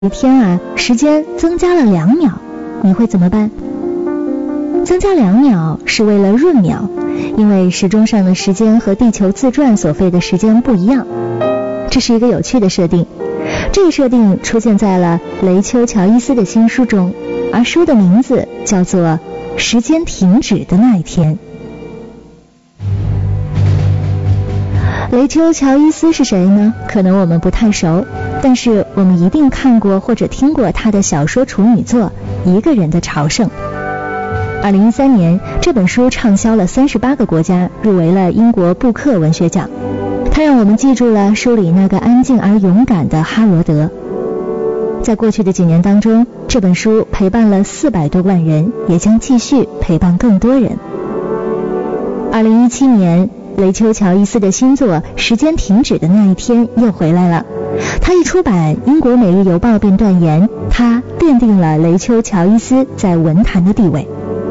一天啊，时间增加了2秒，你会怎么办？增加2秒是为了闰秒，因为时钟上的时间和地球自转所费的时间不一样。这是一个有趣的设定，这个设定出现在了雷丘乔伊斯的新书中，而书的名字叫做《时间停止的那一天》。雷丘乔伊斯是谁呢？可能我们不太熟，但是我们一定看过或者听过他的小说处女作《一个人的朝圣》。2013年，这本书畅销了38个国家，入围了英国布克文学奖。它让我们记住了书里那个安静而勇敢的哈罗德。在过去的几年当中，这本书陪伴了400多万人，也将继续陪伴更多人。2017年，雷丘乔伊斯的新作《时间停止的那一天》又回来了。他一出版，英国《每日邮报》便断言，他奠定了雷丘乔伊斯在文坛的地位。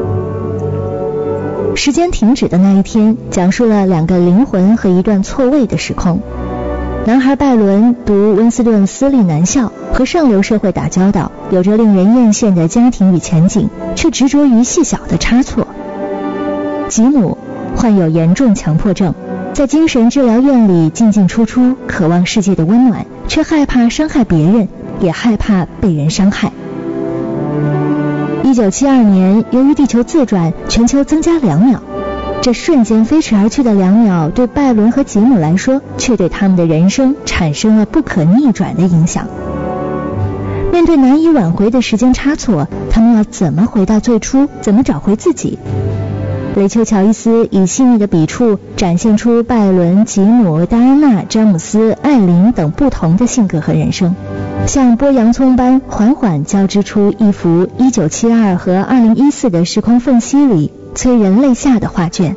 时间停止的那一天讲述了2个灵魂和一段错位的时空。男孩拜伦读温斯顿私立男校，和上流社会打交道，有着令人艳羡的家庭与前景，却执着于细小的差错。吉姆患有严重强迫症，在精神治疗院里进进出出，渴望世界的温暖，却害怕伤害别人，也害怕被人伤害。1972年，由于地球自转，全球增加2秒。这瞬间飞驰而去的2秒，对拜伦和吉姆来说，却对他们的人生产生了不可逆转的影响。面对难以挽回的时间差错，他们要怎么回到最初？怎么找回自己？雷丘乔伊斯以细腻的笔触展现出拜伦、吉姆、戴安娜、詹姆斯、艾琳等不同的性格和人生，像剥洋葱般缓缓交织出一幅1972和2014的时空缝隙里催人泪下的画卷。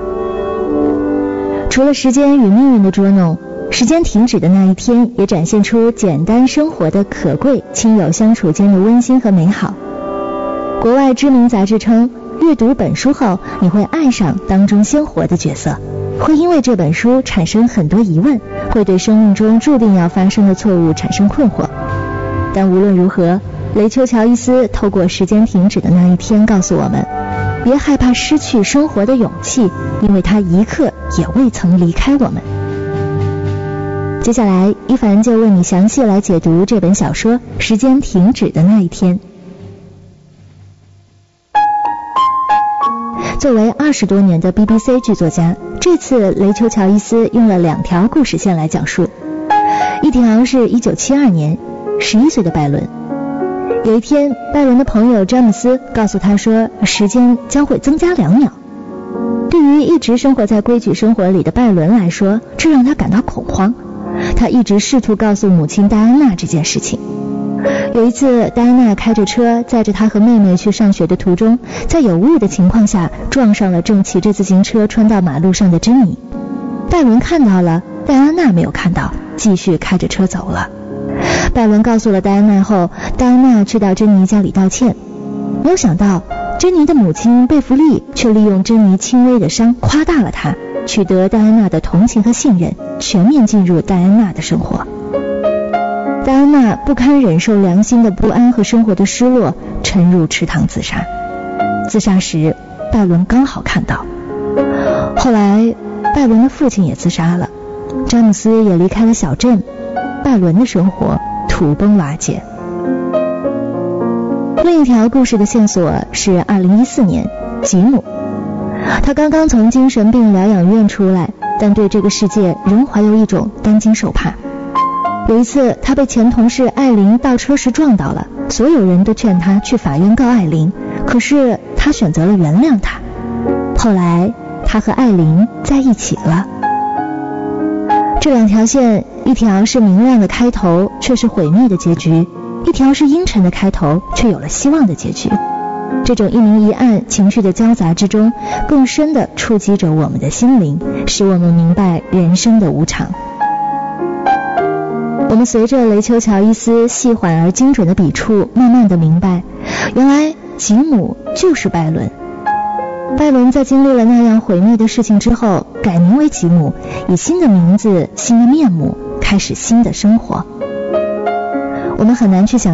除了时间与命运的捉弄，时间停止的那一天也展现出简单生活的可贵，亲友相处间的温馨和美好。国外知名杂志称，阅读本书后，你会爱上当中鲜活的角色，会因为这本书产生很多疑问，会对生命中注定要发生的错误产生困惑。但无论如何，雷丘乔伊斯透过时间停止的那一天告诉我们，别害怕失去生活的勇气，因为他一刻也未曾离开我们。接下来，一凡就为你详细来解读这本小说《时间停止的那一天》。作为20多年的 BBC 剧作家，这次雷丘乔伊斯用了2条故事线来讲述。一条是1972年，11岁的拜伦。有一天，拜伦的朋友詹姆斯告诉他说，时间将会增加2秒。对于一直生活在规矩生活里的拜伦来说，这让他感到恐慌。他一直试图告诉母亲戴安娜这件事情。有一次，戴安娜开着车载着她和妹妹去上学的途中，在有雾的情况下撞上了正骑着自行车穿到马路上的珍妮。拜伦看到了，戴安娜没有看到，继续开着车走了。拜伦告诉了戴安娜后，戴安娜去到珍妮家里道歉。没有想到，珍妮的母亲贝弗利却利用珍妮轻微的伤夸大了她，取得戴安娜的同情和信任，全面进入戴安娜的生活。戴安娜不堪忍受良心的不安和生活的失落，沉入池塘自杀。自杀时，拜伦刚好看到。后来，拜伦的父亲也自杀了，詹姆斯也离开了小镇，拜伦的生活土崩瓦解。另一条故事的线索是2014年，吉姆。他刚刚从精神病疗养院出来，但对这个世界仍怀有一种担惊受怕。有一次，他被前同事艾琳倒车时撞倒了，所有人都劝他去法院告艾琳，可是他选择了原谅他。后来，他和艾琳在一起了。这2条线，一条是明亮的开头，却是毁灭的结局；一条是阴沉的开头，却有了希望的结局。这种一明一暗情绪的交杂之中，更深地触及着我们的心灵，使我们明白人生的无常。我们随着雷丘乔伊斯细缓而精准的笔触，慢慢地明白，原来吉姆就是拜伦。拜伦在经历了那样毁灭的事情之后，改名为吉姆，以新的名字、新的面目，开始新的生活。我我们很难去想